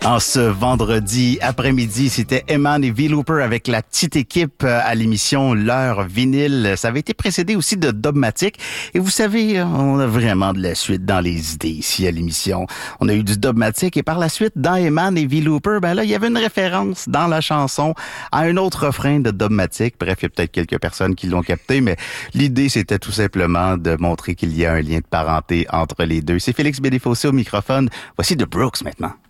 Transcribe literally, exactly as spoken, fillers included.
En ce vendredi après-midi, c'était Eman et V-Looper avec la petite équipe à l'émission L'heure vinyle. Ça avait été précédé aussi de Dogmatic. Et vous savez, on a vraiment de la suite dans les idées ici à l'émission. On a eu du Dogmatic et par la suite, dans Eman et V-Looper, ben là, il y avait une référence dans la chanson à un autre refrain de Dogmatic. Bref, il y a peut-être quelques personnes qui l'ont capté, mais l'idée, c'était tout simplement de montrer qu'il y a un lien de parenté entre les deux. C'est Félix Bédéfossé au microphone. Voici The Brooks maintenant.